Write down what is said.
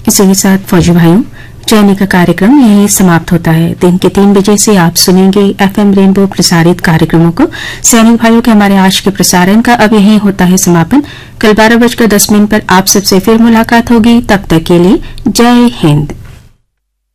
इसी के साथ फौजी भाइयों, चयनी का कार्यक्रम यही समाप्त होता है। दिन के 3 बजे से आप सुनेंगे एफएम रेनबो प्रसारित कार्यक्रमों को। सैनिक भाइयों के हमारे आज के प्रसारण का अब यही होता है समापन। कल 12:10 पर आप सबसे फिर मुलाकात होगी। तब तक के लिए जय हिंद।